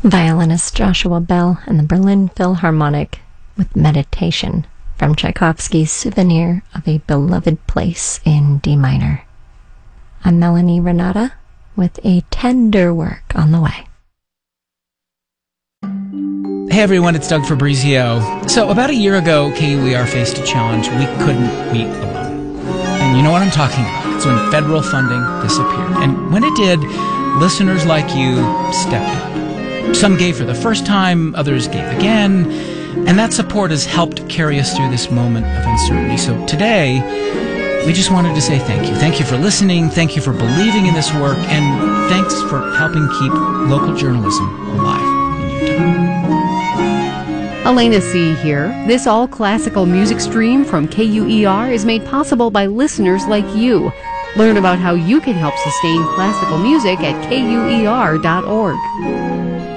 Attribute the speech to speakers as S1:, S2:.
S1: Violinist Joshua Bell and the Berlin Philharmonic with Meditation from Tchaikovsky's Souvenir of a Beloved Place in D minor. I'm Melanie Renata with a tender work on the way.
S2: Hey everyone, it's Doug Fabrizio. So about a year ago, KUER faced a challenge we couldn't meet alone. And you know what I'm talking about. It's when federal funding disappeared. And when it did, listeners like you stepped up. Some gave for the first time, others gave again, and that support has helped carry us through this moment of uncertainty. So today, we just wanted to say thank you. Thank you for listening, thank you for believing in this work, and thanks for helping keep local journalism alive in Utah.
S3: Elena C. here. This all-classical music stream from KUER is made possible by listeners like you. Learn about how you can help sustain classical music at KUER.org.